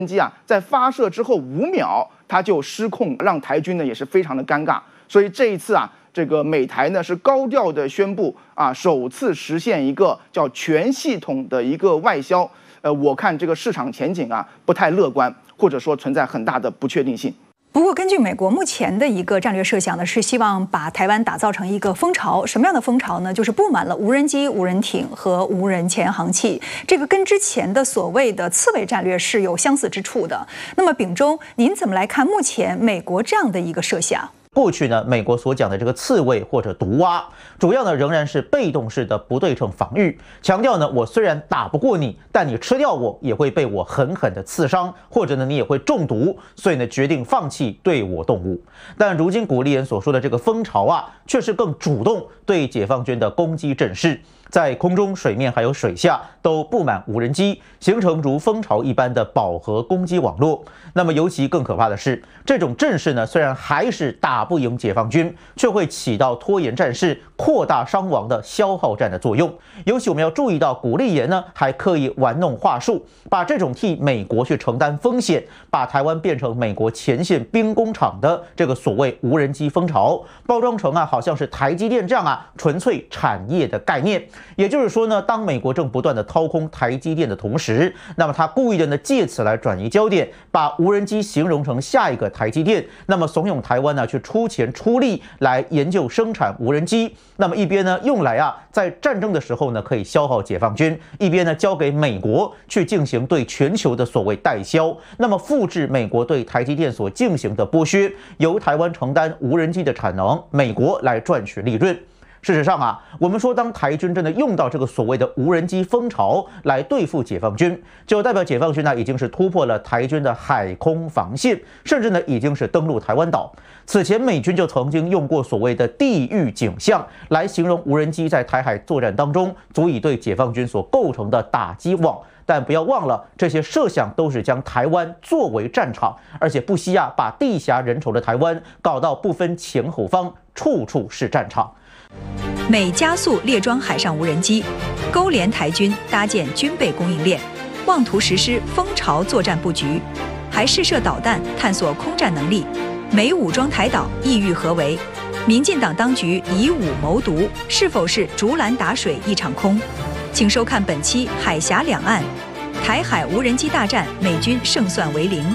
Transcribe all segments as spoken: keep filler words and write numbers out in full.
机啊，在发射之后五秒，它就失控，让台军呢也是非常的尴尬。所以这一次啊，这个美台呢是高调的宣布啊，首次实现一个叫全系统的一个外销。呃，我看这个市场前景啊不太乐观，或者说存在很大的不确定性。 不过，根据美国目前的一个战略设想呢，是希望把台湾打造成一个蜂巢。什么样的蜂巢呢？就是布满了无人机、无人艇和无人潜航器。这个跟之前的所谓的刺猬战略是有相似之处的。那么，秉忠，您怎么来看目前美国这样的一个设想？ 过去呢，美国所讲的这个刺猬或者毒蛙，主要呢仍然是被动式的不对称防御，强调呢我虽然打不过你，但你吃掉我也会被我狠狠的刺伤，或者呢你也会中毒，所以呢决定放弃对我动武。但如今古立言所说的这个蜂巢啊，却是更主动对解放军的攻击阵势。 在空中、水面还有水下都布满无人机，形成如蜂巢一般的饱和攻击网络。那么，尤其更可怕的是，这种阵势呢，虽然还是打不赢解放军，却会起到拖延战事、扩大伤亡的消耗战的作用。尤其我们要注意到，古立言呢还刻意玩弄话术，把这种替美国去承担风险，把台湾变成美国前线兵工厂的这个所谓无人机蜂巢，包装成啊好像是台积电这样啊纯粹产业的概念。 也就是说呢，当美国正不断的掏空台积电的同时，那么他故意的呢借此来转移焦点，把无人机形容成下一个台积电，那么怂恿台湾呢去出钱出力来研究生产无人机，那么一边呢用来啊在战争的时候呢可以消耗解放军，一边呢交给美国去进行对全球的所谓代销，那么复制美国对台积电所进行的剥削，由台湾承担无人机的产能，美国来赚取利润。 事实上啊，我们说，当台军真的用到这个所谓的无人机蜂巢来对付解放军，就代表解放军呢已经是突破了台军的海空防线，甚至呢已经是登陆台湾岛。此前美军就曾经用过所谓的地狱景象来形容无人机在台海作战当中足以对解放军所构成的打击网。 但不要忘了，这些设想都是将台湾作为战场，而且不惜啊把地狭人稠的台湾搞到不分前后方，处处是战场。 美加速列装海上无人机，勾连台军搭建军备供应链，妄图实施蜂巢作战布局，还试射导弹探索空战能力。美武装台岛，意欲何为？民进党当局以武谋独，是否是竹篮打水一场空？请收看本期《海峡两岸》，台海无人机大战，美军胜算为零。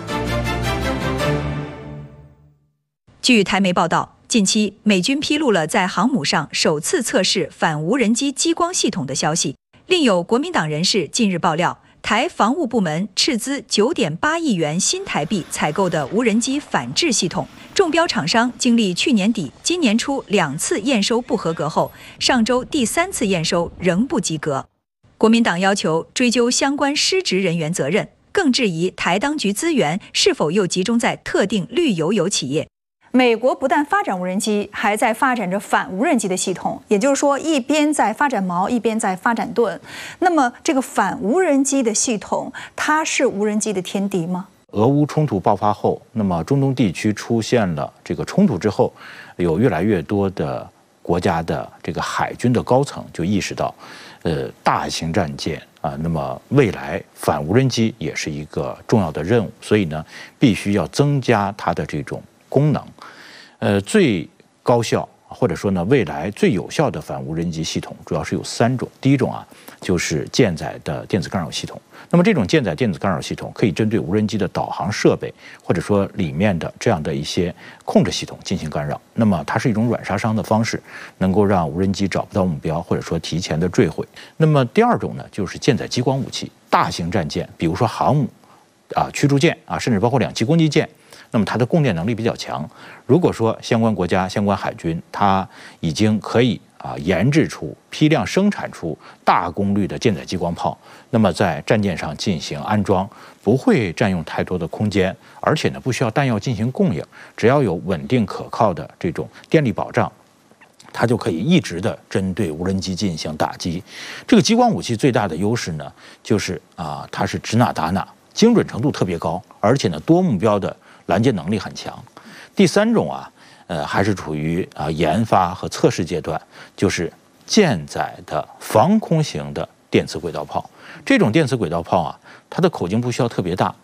据台媒报道。 近期，美军披露了在航母上首次测试反无人机激光系统的消息。另有国民党人士近日爆料，台防务部门斥资九点八亿元新台币采购的无人机反制系统，中标厂商经历去年底、今年初两次验收不合格后，上周第三次验收仍不及格。国民党要求追究相关失职人员责任，更质疑台当局资源是否又集中在特定绿油油企业。 美国不但发展无人机，还在发展着反无人机的系统，也就是说，一边在发展矛，一边在发展盾。那么，这个反无人机的系统，它是无人机的天敌吗？ 俄乌冲突爆发后，那么中东地区出现了这个冲突之后，有越来越多的国家的这个海军的高层就意识到，呃，大型战舰啊，那么未来反无人机也是一个重要的任务，所以呢，必须要增加它的这种 功能，呃，最高效或者说呢，未来最有效的反无人机系统主要是有三种。第一种啊，就是舰载的电子干扰系统。那么这种舰载电子干扰系统可以针对无人机的导航设备或者说里面的这样的一些控制系统进行干扰。那么它是一种软杀伤的方式，能够让无人机找不到目标，或者说提前的坠毁。那么第二种呢，就是舰载激光武器，大型战舰，比如说航母啊、驱逐舰啊，甚至包括两栖攻击舰。 那么它的供电能力比较强。如果说相关国家、相关海军，它已经可以啊研制出、批量生产出大功率的舰载激光炮，那么在战舰上进行安装，不会占用太多的空间，而且呢不需要弹药进行供应，只要有稳定可靠的这种电力保障，它就可以一直的针对无人机进行打击。这个激光武器最大的优势呢，就是啊它是指哪打哪，精准程度特别高，而且呢多目标的 拦截能力很强。第三种啊，呃，还是处于啊研发和测试阶段，就是舰载的防空型的电磁轨道炮。这种电磁轨道炮啊，它的口径不需要特别大，